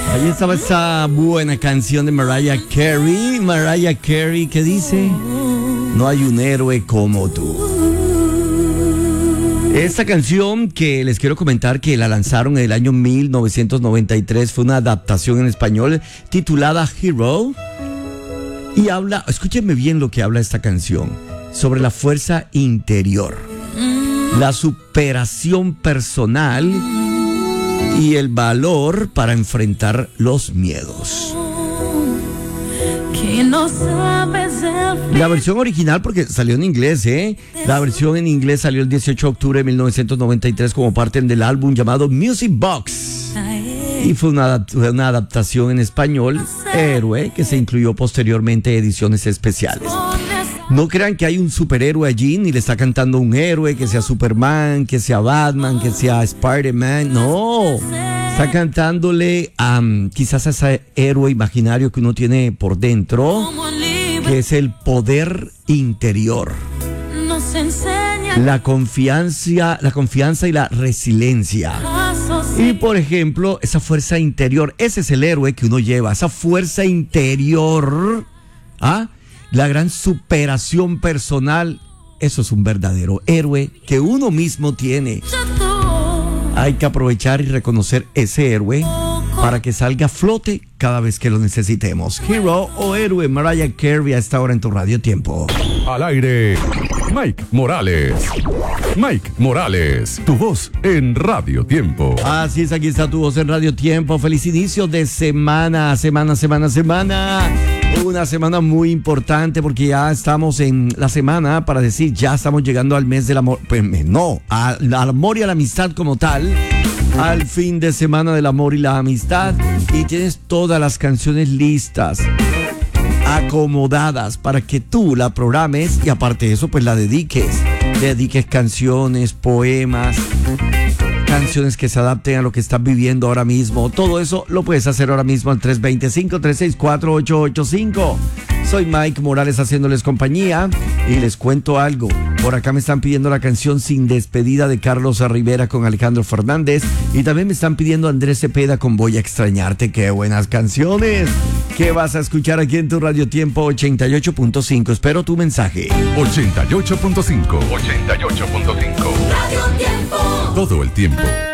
Ahí estaba esa buena canción de Mariah Carey. Mariah Carey, ¿qué dice? No hay un héroe como tú. Esta canción que les quiero comentar que la lanzaron en el año 1993 fue una adaptación en español titulada Hero. Y habla, escúchenme bien lo que habla esta canción, sobre la fuerza interior, la superación personal y el valor para enfrentar los miedos. La versión original, porque salió en inglés, la versión en inglés salió el 18 de octubre de 1993 como parte del álbum llamado Music Box. Y fue una adaptación en español, Héroe, que se incluyó posteriormente en ediciones especiales. No crean que hay un superhéroe allí, ni le está cantando un héroe, que sea Superman, que sea Batman, que sea Spider-Man. No, está cantándole quizás a ese héroe imaginario que uno tiene por dentro, que es el poder interior, la confianza y la resiliencia. Y por ejemplo, esa fuerza interior, ese es el héroe que uno lleva, esa fuerza interior, la gran superación personal. Eso es un verdadero héroe que uno mismo tiene. Hay que aprovechar y reconocer ese héroe para que salga a flote cada vez que lo necesitemos. Hero o héroe, Mariah Carey, a esta hora en tu Radio Tiempo. Al aire, Mike Morales. Mike Morales, tu voz en Radio Tiempo. Así es, aquí está tu voz en Radio Tiempo. Feliz inicio de semana. Una semana muy importante porque ya estamos en la semana para decir, ya estamos llegando al mes del amor. Pues no, al amor y a la amistad como tal. Al fin de semana del amor y la amistad. Y tienes todas las canciones listas, acomodadas para que tú la programes y aparte de eso pues la dediques canciones, poemas, canciones que se adapten a lo que estás viviendo ahora mismo. Todo eso lo puedes hacer ahora mismo al 325-364-885. Soy Mike Morales haciéndoles compañía y les cuento algo. Por acá me están pidiendo la canción Sin Despedida de Carlos Rivera con Alejandro Fernández y también me están pidiendo Andrés Cepeda con Voy a extrañarte. ¡Qué buenas canciones! ¿Qué vas a escuchar aquí en tu Radio Tiempo 88.5? Espero tu mensaje. 88.5. Radio Tiempo. Todo el tiempo.